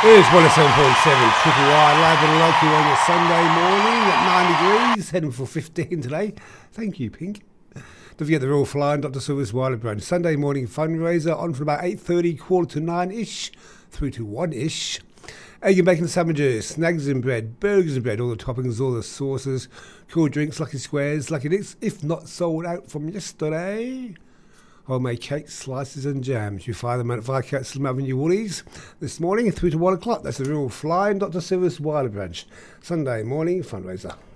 Here's 107.7 Triple Y live and local on your Sunday morning at 9 degrees, heading for 15 today. Thank you, Pink. Don't forget the Royal Flying Dr. Silver's Wilder Brand Sunday morning fundraiser on from about 8:30, quarter to 9-ish, through to 1-ish. Egg and bacon sandwiches, snags and bread, burgers and bread, all the toppings, all the sauces, cool drinks, lucky squares, lucky nicks, if not sold out from yesterday. Homemade cakes, slices and jams. You find them at Viscount Slim Avenue Woolies this morning through to 1 o'clock. That's the Real Flying Dr. Silver's Wilder Branch Sunday morning fundraiser.